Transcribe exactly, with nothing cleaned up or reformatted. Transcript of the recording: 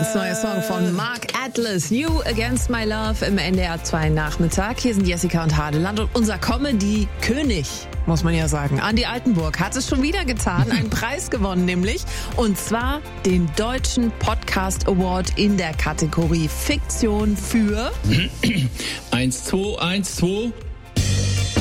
Neuer Song von Mark Atlas, You Against My Love im N D R zwei Nachmittag. Hier sind Jessica und Hadeland und unser Comedy-König, muss man ja sagen, Andi Altenburg, hat es schon wieder getan, einen Preis gewonnen nämlich, und zwar den Deutschen Podcast Award in der Kategorie Fiktion für eins, zwei, eins, zwei